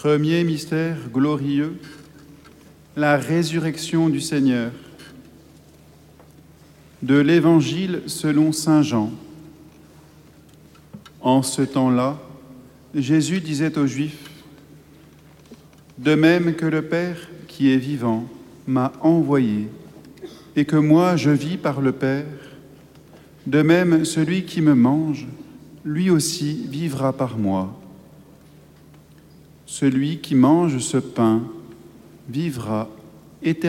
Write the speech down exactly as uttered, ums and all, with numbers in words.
Premier mystère glorieux, la résurrection du Seigneur. De l'Évangile selon saint Jean. En ce temps-là, Jésus disait aux Juifs : « De même que le Père qui est vivant m'a envoyé, et que moi je vis par le Père, de même celui qui me mange, lui aussi vivra par moi. Celui qui mange ce pain vivra éternellement. »